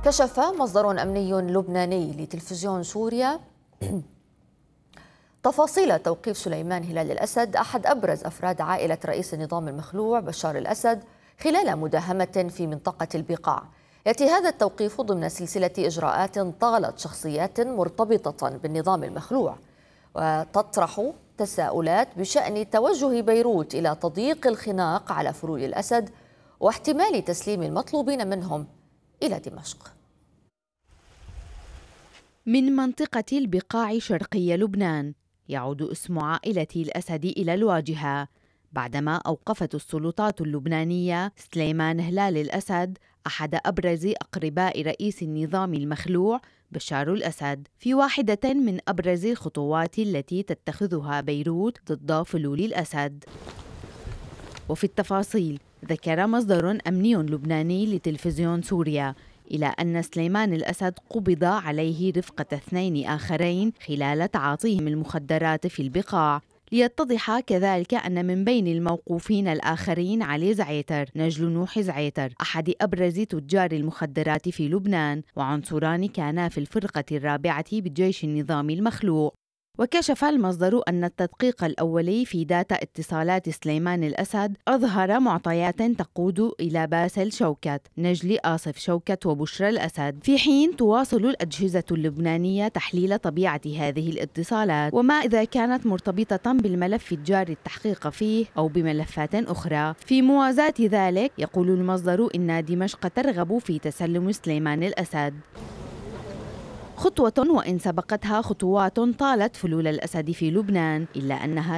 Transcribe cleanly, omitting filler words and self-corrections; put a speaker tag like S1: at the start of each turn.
S1: كشف مصدر أمني لبناني لتلفزيون سوريا تفاصيل توقيف سليمان هلال الأسد أحد أبرز أفراد عائلة رئيس النظام المخلوع بشار الأسد خلال مداهمة في منطقة البقاع. يأتي هذا التوقيف ضمن سلسلة إجراءات طالت شخصيات مرتبطة بالنظام المخلوع، وتطرح تساؤلات بشأن توجه بيروت إلى تضييق الخناق على فلول الأسد واحتمال تسليم المطلوبين منهم إلى دمشق.
S2: من منطقة البقاع شرقي لبنان يعود اسم عائلة الأسد إلى الواجهة بعدما أوقفت السلطات اللبنانية سليمان هلال الأسد أحد أبرز أقرباء رئيس النظام المخلوع بشار الأسد في واحدة من أبرز الخطوات التي تتخذها بيروت ضد فلول الأسد. وفي التفاصيل ذكر مصدر أمني لبناني لتلفزيون سوريا إلى أن سليمان الأسد قبض عليه رفقة 2 آخرين خلال تعاطيهم المخدرات في البقاع. ليتضح كذلك أن من بين الموقوفين الآخرين علي زعيتر نجل نوح زعيتر أحد أبرز تجار المخدرات في لبنان، وعنصران كانا في الفرقة الرابعة بالجيش النظامي المخلوع. وكشف المصدر أن التدقيق الأولي في داتا اتصالات سليمان الأسد أظهر معطيات تقود إلى باسل شوكت، نجل آصف شوكت وبشرى الأسد، في حين تواصل الأجهزة اللبنانية تحليل طبيعة هذه الاتصالات وما إذا كانت مرتبطة بالملف الجاري التحقيق فيه أو بملفات أخرى. في موازاة ذلك يقول المصدر إن دمشق ترغب في تسلم سليمان الأسد، خطوة وإن سبقتها خطوات طالت فلول الأسد في لبنان، إلا أنها